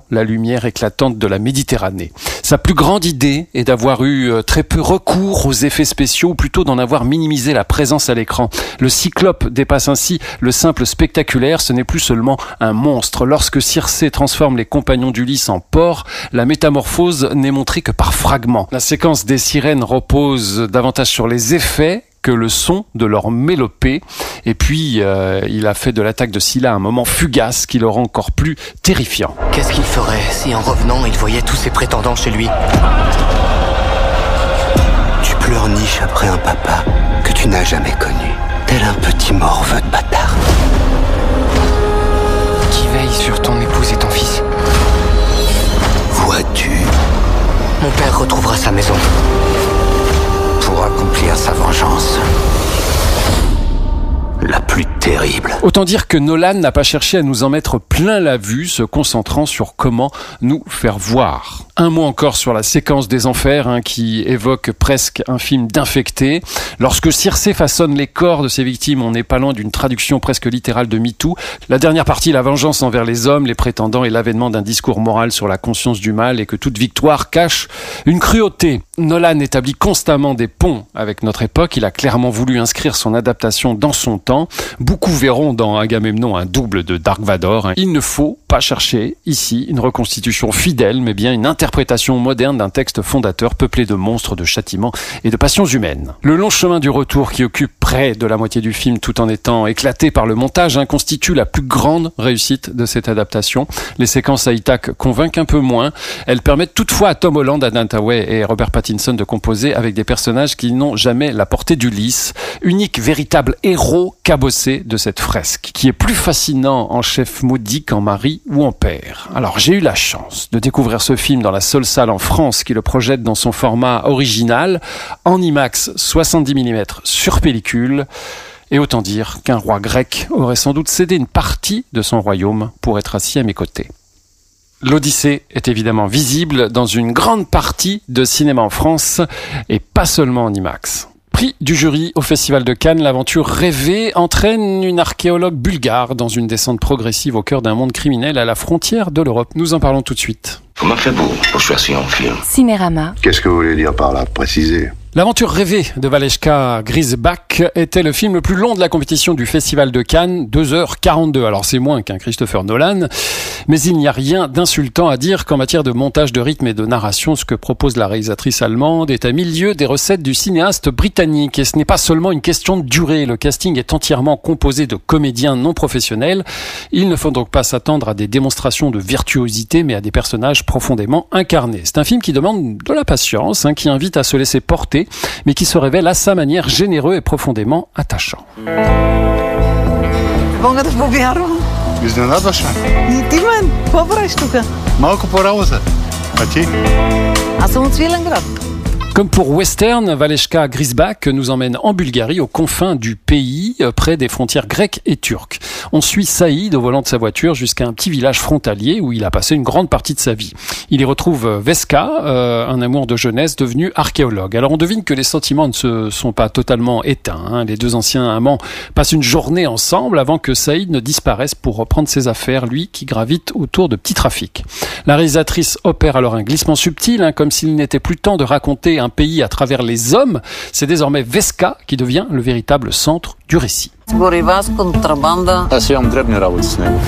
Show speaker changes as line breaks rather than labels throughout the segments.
la lumière éclatante de la Méditerranée. Sa plus grande idée est d'avoir eu très peu recours aux effets spéciaux, ou plutôt d'en avoir minimisé la présence à l'écran. Le Cyclope dépasse ainsi le simple spectaculaire, ce n'est plus seulement un monstre. Lorsque Circé transforme les compagnons d'Ulysse en porcs, la métamorphose n'est montrée que par fragments. La séquence des sirènes repose davantage sur les effets que le son de leur mélopée. Et puis, il a fait de l'attaque de Scylla un moment fugace qui le rend encore plus terrifiant.
Qu'est-ce qu'il ferait si en revenant, il voyait tous ses prétendants chez lui ? Tu pleurniches après un papa que tu n'as jamais connu, tel un petit morveux de bâtard. Qui veille sur ton épouse et ton fils ? Vois-tu ? Mon père retrouvera sa maison pour accomplir sa vengeance. La plus terrible.
Autant dire que Nolan n'a pas cherché à nous en mettre plein la vue, se concentrant sur comment nous faire voir. Un mot encore sur la séquence des enfers, qui évoque presque un film d'infecté. Lorsque Circé façonne les corps de ses victimes, on n'est pas loin d'une traduction presque littérale de MeToo. La dernière partie, la vengeance envers les hommes, les prétendants et l'avènement d'un discours moral sur la conscience du mal et que toute victoire cache une cruauté. Nolan établit constamment des ponts avec notre époque. Il a clairement voulu inscrire son adaptation dans son temps. Beaucoup verront dans Agamemnon un double de Dark Vador. Il ne faut pas chercher ici une reconstitution fidèle, mais bien une interprétation moderne d'un texte fondateur peuplé de monstres, de châtiments et de passions humaines. Le long chemin du retour qui occupe près de la moitié du film tout en étant éclaté par le montage constitue la plus grande réussite de cette adaptation. Les séquences à Ithaque convainquent un peu moins. Elles permettent toutefois à Tom Holland, Anne Hathaway et Robert Pattinson de composer avec des personnages qui n'ont jamais la portée d'Ulysse, unique véritable héros cabossé de cette fresque, qui est plus fascinant en chef maudit qu'en mari ou en père. Alors j'ai eu la chance de découvrir ce film dans la seule salle en France qui le projette dans son format original, en IMAX 70 mm sur pellicule. Et autant dire qu'un roi grec aurait sans doute cédé une partie de son royaume pour être assis à mes côtés. L'Odyssée est évidemment visible dans une grande partie de cinéma en France et pas seulement en IMAX. Prix du jury au Festival de Cannes, l'aventure rêvée entraîne une archéologue bulgare dans une descente progressive au cœur d'un monde criminel à la frontière de l'Europe. Nous en parlons tout de suite.
Comment fait beau pour choisir un film ?
Cinérama.
Qu'est-ce que vous voulez dire par là ? Précisez.
L'aventure rêvée de Valeška Grisbach était le film le plus long de la compétition du Festival de Cannes, 2h42. Alors c'est moins qu'un Christopher Nolan, mais il n'y a rien d'insultant à dire qu'en matière de montage de rythme et de narration, ce que propose la réalisatrice allemande est à milieu des recettes du cinéaste britannique. Et ce n'est pas seulement une question de durée, le casting est entièrement composé de comédiens non professionnels. Il ne faut donc pas s'attendre à des démonstrations de virtuosité, mais à des personnages profondément incarnés. C'est un film qui demande de la patience, qui invite à se laisser porter, mais qui se révèle à sa manière généreux et profondément attachant.
Мога да повярвам.
Изненадваш ме.
И ти мен, какво правиш тук?
Малко по работа. А ти?
Аз съм от Свиленград.
Comme pour Western, Valeška Grisbach nous emmène en Bulgarie, aux confins du pays, près des frontières grecques et turques. On suit Saïd au volant de sa voiture jusqu'à un petit village frontalier où il a passé une grande partie de sa vie. Il y retrouve Veska, un amour de jeunesse devenu archéologue. Alors on devine que les sentiments ne se sont pas totalement éteints. Les deux anciens amants passent une journée ensemble avant que Saïd ne disparaisse pour reprendre ses affaires, lui qui gravite autour de petits trafics. La réalisatrice opère alors un glissement subtil, comme s'il n'était plus temps de raconter un pays à travers les hommes. C'est désormais Veska qui devient le véritable centre du récit.
Горива с контрабанда.
Аз имам дребни работи с него.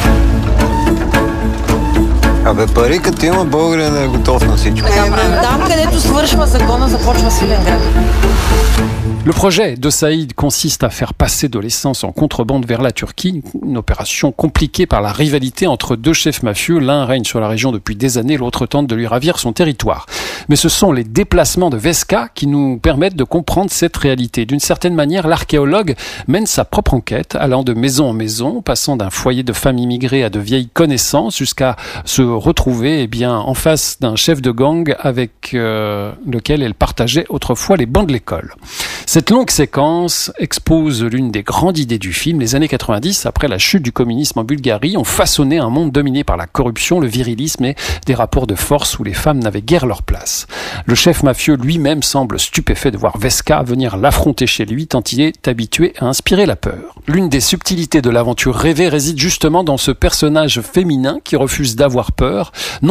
Абе, пари като има, българин е готов на всичко.
Там, където свършва закона, започва Свиленград.
Le projet de Saïd consiste à faire passer de l'essence en contrebande vers la Turquie, une opération compliquée par la rivalité entre deux chefs mafieux. L'un règne sur la région depuis des années, l'autre tente de lui ravir son territoire. Mais ce sont les déplacements de Veska qui nous permettent de comprendre cette réalité. D'une certaine manière, l'archéologue mène sa propre enquête, allant de maison en maison, passant d'un foyer de femmes immigrées à de vieilles connaissances, jusqu'à se retrouver en face d'un chef de gang avec lequel elle partageait autrefois les bancs de l'école. Cette longue séquence expose l'une des grandes idées du film. Les années 90, après la chute du communisme en Bulgarie, ont façonné un monde dominé par la corruption, le virilisme et des rapports de force où les femmes n'avaient guère leur place. Le chef mafieux lui-même semble stupéfait de voir Veska venir l'affronter chez lui, tant il est habitué à inspirer la peur. L'une des subtilités de l'aventure rêvée réside justement dans ce personnage féminin qui refuse d'avoir peur,